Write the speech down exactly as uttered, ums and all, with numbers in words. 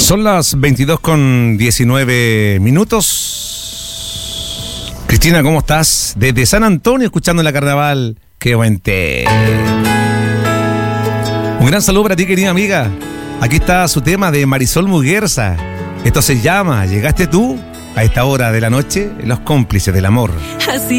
Son las veintidós con diecinueve minutos. Cristina, ¿cómo estás? Desde San Antonio, escuchando la carnaval. ¡Qué buen té! Un gran saludo para ti, querida amiga. Aquí está su tema de Marisol Muguerza. Esto se llama ¿Llegaste tú? A esta hora de la noche, los cómplices del amor. Así